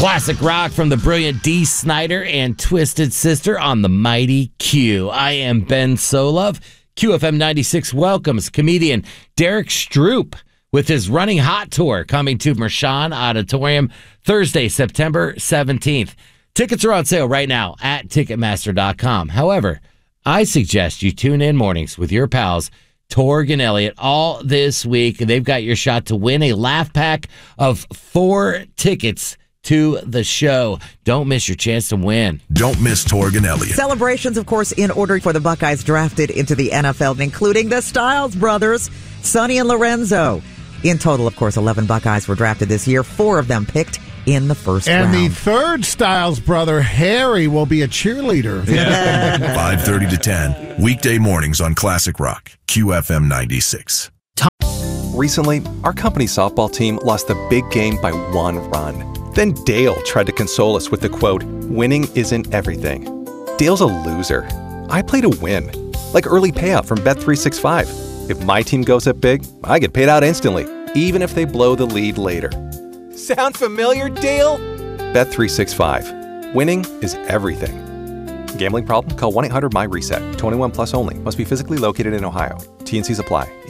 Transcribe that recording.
Classic rock from the brilliant Dee Snider and Twisted Sister on the mighty Q. I am Ben Solove. QFM 96 welcomes comedian Derek Stroop with his Running Hot tour coming to Mershon Auditorium Thursday, September 17th. Tickets are on sale right now at Ticketmaster.com. However, I suggest you tune in mornings with your pals Torg and Elliot all this week. They've got your shot to win a laugh pack of 4 tickets to the show. Don't miss your chance to win. Don't miss Torg and Elliot. Celebrations, of course, in order for the Buckeyes drafted into the NFL, including the Styles brothers, Sonny and Lorenzo. In total, of course, 11 Buckeyes were drafted this year. 4 of them picked in the first round. And the third Styles brother, Harry, will be a cheerleader. 5:30 to 10, weekday mornings on Classic Rock, QFM 96. Recently, our company softball team lost the big game by 1 run. Then Dale tried to console us with the quote, "Winning isn't everything." Dale's a loser. I play to win, like early payout from Bet365. If my team goes up big, I get paid out instantly, even if they blow the lead later. Sound familiar, Dale? Bet365. Winning is everything. Gambling problem? Call 1-800-MY-RESET. 21 plus only. Must be physically located in Ohio. T&Cs apply.